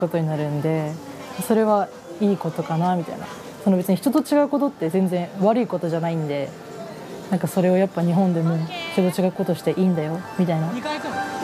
ことになるんで、それはいいことかなみたいな。別に人と違うことって全然悪いことじゃないんで、なんかそれをやっぱ日本でも人と違うことしていいんだよみたいな